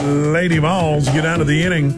Lady Vols get out of the inning.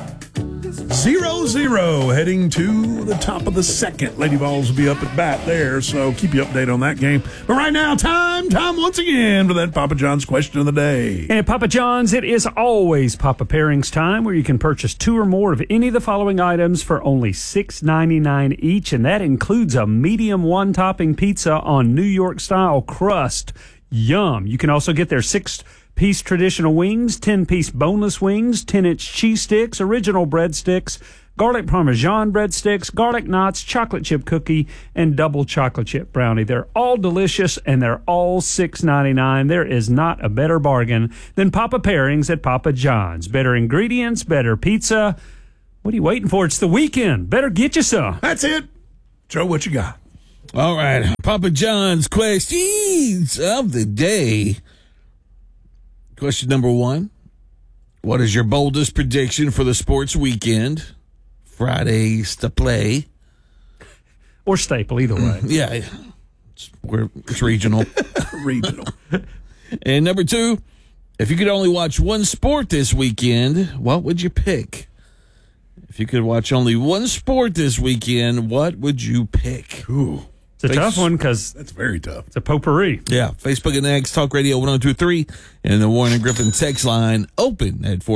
0-0 heading to the top of the second. Lady Vols will be up at bat there, so keep you updated on that game. But right now, time once again for that Papa John's question of the day. And at Papa John's, it is always Papa Pairings time, where you can purchase 2 or more of any of the following items for only $6.99 each, and that includes a medium one-topping pizza on New York-style crust. Yum. You can also get their 6-piece traditional wings, 10-piece boneless wings, 10-inch cheese sticks, original breadsticks, garlic parmesan breadsticks, garlic knots, chocolate chip cookie, and double chocolate chip brownie. They're all delicious, and they're all $6.99. There is not a better bargain than Papa Pairings at Papa John's. Better ingredients, better pizza. What are you waiting for? It's the weekend. Better get you some. That's it. Joe, what you got? All right, Papa John's questions of the day. Question number 1. What is your boldest prediction for the sports weekend? Fridays to play. Or staple, either way. Yeah, it's regional. Regional. And number 2, if you could only watch one sport this weekend, what would you pick? If you could watch only one sport this weekend, what would you pick? Ooh. It's a tough one because that's very tough. It's a potpourri. Yeah. Facebook and X, Talk Radio 1023, and the Warren and Griffin text line open at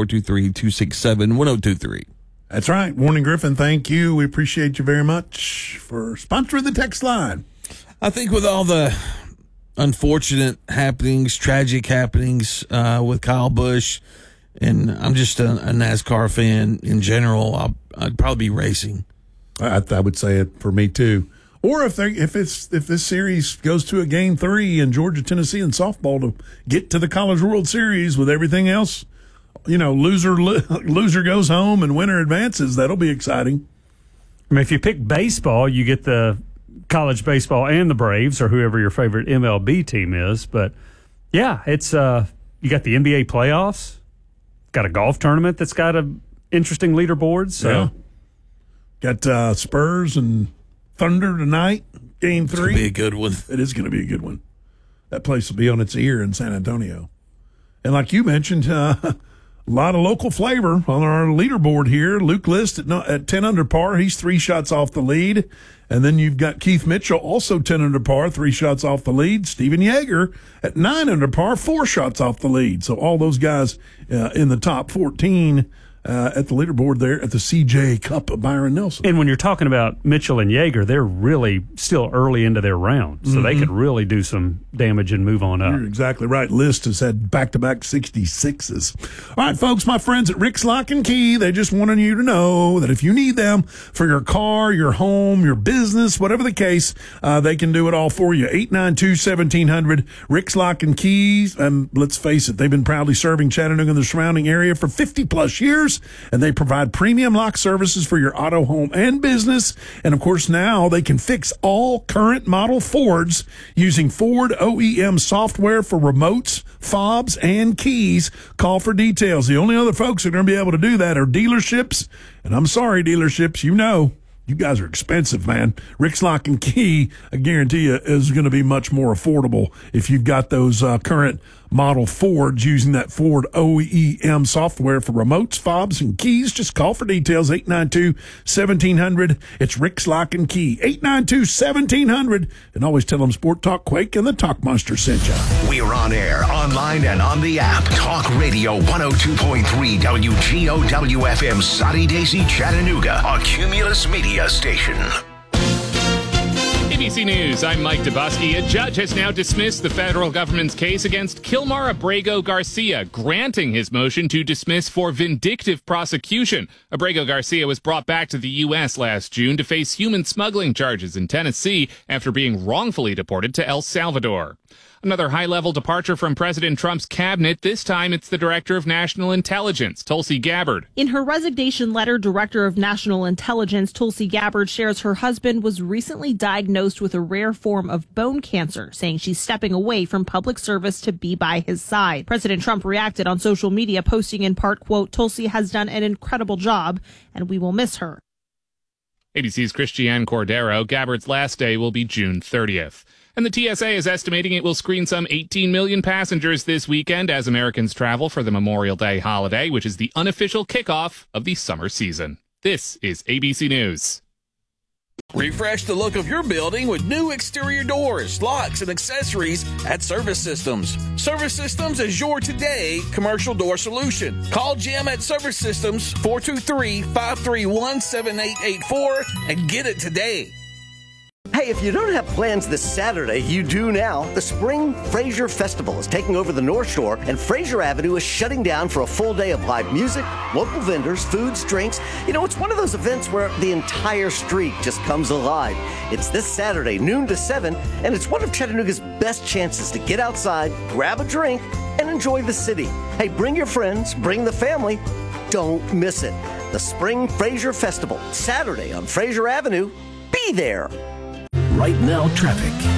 423-267-1023. That's right. Warren and Griffin, thank you. We appreciate you very much for sponsoring the text line. I think with all the unfortunate happenings, tragic happenings with Kyle Busch, and I'm just a NASCAR fan in general, I'd probably be racing. I would say it for me too. Or if this series goes to a game 3 in Georgia, Tennessee, and softball to get to the College World Series with everything else, loser goes home and winner advances. That'll be exciting. I mean, if you pick baseball, you get the college baseball and the Braves or whoever your favorite MLB team is. But yeah, it's you got the NBA playoffs, got a golf tournament that's got an interesting leaderboard. So got Spurs and Thunder tonight, game 3. It's going to be a good one. It is going to be a good one. That place will be on its ear in San Antonio. And like you mentioned, a lot of local flavor on our leaderboard here. Luke List at 10 under par. He's 3 shots off the lead. And then you've got Keith Mitchell, also 10 under par, 3 shots off the lead. Steven Yeager at 9 under par, 4 shots off the lead. So all those guys in the top 14 at the leaderboard there at the CJ Cup of Byron Nelson. And when you're talking about Mitchell and Yeager, they're really still early into their round, so they could really do some damage and move on up. You're exactly right. List has had back-to-back 66s. All right, folks, my friends at Rick's Lock and Key, they just wanted you to know that if you need them for your car, your home, your business, whatever the case, they can do it all for you. 892-1700, Rick's Lock and Keys. And let's face it, they've been proudly serving Chattanooga and the surrounding area for 50-plus years. And they provide premium lock services for your auto, home, and business. And, of course, now they can fix all current model Fords using Ford OEM software for remotes, fobs, and keys. Call for details. The only other folks who are going to be able to do that are dealerships. And I'm sorry, dealerships, you guys are expensive, man. Rick's Lock and Key, I guarantee you, is going to be much more affordable if you've got those current model Fords using that Ford OEM software for remotes, fobs, and keys. Just call for details, 892-1700. It's Rick's Lock and Key, 892-1700. And always tell them Sport Talk Quake and the Talk Monster sent you. We're on air, online, and on the app. Talk Radio 102.3 WGOW-FM, Soddy Daisy, Chattanooga, a Cumulus Media station. ABC News, I'm Mike Dubosky. A judge has now dismissed the federal government's case against Kilmar Abrego Garcia, granting his motion to dismiss for vindictive prosecution. Abrego Garcia was brought back to the U.S. last June to face human smuggling charges in Tennessee after being wrongfully deported to El Salvador. Another high-level departure from President Trump's cabinet. This time it's the Director of National Intelligence, Tulsi Gabbard. In her resignation letter, Director of National Intelligence Tulsi Gabbard shares her husband was recently diagnosed with a rare form of bone cancer, saying she's stepping away from public service to be by his side. President Trump reacted on social media, posting in part, quote, "Tulsi has done an incredible job, and we will miss her." ABC's Christiane Cordero. Gabbard's last day will be June 30th. And the TSA is estimating it will screen some 18 million passengers this weekend as Americans travel for the Memorial Day holiday, which is the unofficial kickoff of the summer season. This is ABC News. Refresh the look of your building with new exterior doors, locks, and accessories at Service Systems. Service Systems is your today commercial door solution. Call Jim at Service Systems 423-531-7884 and get it today. Hey, if you don't have plans this Saturday, you do now. The Spring Fraser Festival is taking over the North Shore, and Fraser Avenue is shutting down for a full day of live music, local vendors, foods, drinks. You know, it's one of those events where the entire street just comes alive. It's this Saturday, noon to 7, and it's one of Chattanooga's best chances to get outside, grab a drink, and enjoy the city. Hey, bring your friends, bring the family. Don't miss it. The Spring Fraser Festival, Saturday on Fraser Avenue. Be there. Right now, traffic.